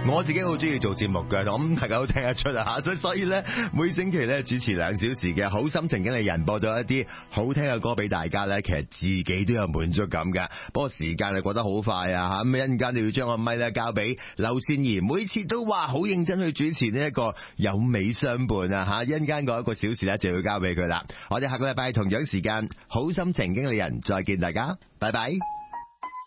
我自己好中意做節目嘅，咁大家都聽得出啊，所以咧每星期咧主持2小時嘅好心情經理人，播咗一啲好聽嘅歌俾大家咧，其實自己都有滿足感噶。不過時間係過得好快啊吓，咁一陣間你要將個咪咧交俾劉善儀，每次都話好認真去主持呢一個有美相伴啊吓，一陣間嗰1個小時咧就要交俾佢啦。我哋下個禮拜同樣時間好心情經理人再見大家，拜拜。